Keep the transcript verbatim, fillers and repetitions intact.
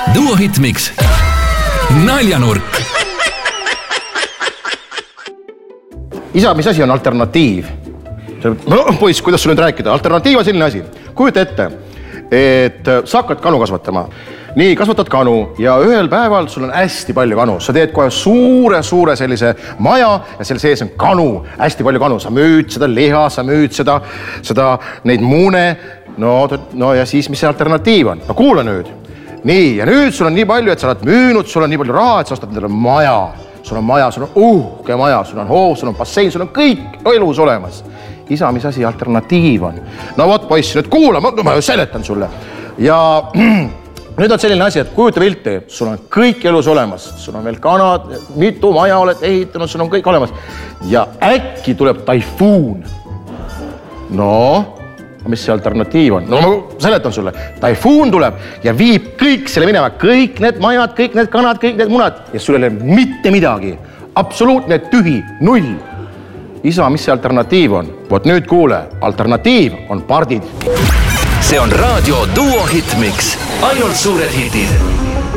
Duo Hitmix naljanurk. Isa, mis asi on alternatiiv? No, poiss, kuidas sul nüüd rääkida? Alternatiiv on selline asi. Kujuta ette, et sa hakkad kanu kasvatama. Nii, kasvatad kanu ja ühel päeval sul on hästi palju kanu. Sa teed kohe suure, suure sellise maja ja selle sees on kanu, hästi palju kanu. Sa müüd seda liha, sa müüd seda, seda neid muune. No, no ja siis, mis see alternatiiv on? No kuula nüüd. Nii, ja nüüd sul on nii palju, et sa oled müünud, sul on nii palju raha, et sa ostad endale maja. Sul on maja, sul on uhke maja, sul on hoov, sul on bassein, sul on kõik elus olemas. Isa, mis asi alternatiiv on? No vot, poiss, nüüd kuula, ma, ma seletan sulle. Ja nüüd on selline asi, et kujuta pilti, sul on kõik elus olemas. Sul on veel kanad, mitu maja oled ehitanud, sul on kõik olemas. Ja äkki tuleb taifuun. No, mis see alternatiiv on? No ma seletan sulle. Taifuun tuleb ja viib kõik selle minema. Kõik need majad, kõik need kanad, kõik need munad. Ja sul ei ole mitte midagi. Absoluutne tühi, null. Isa, mis see alternatiiv on? Vot nüüd kuule, alternatiiv on pardid. See on raadio Duo Hitmix. Ainult suured hitid.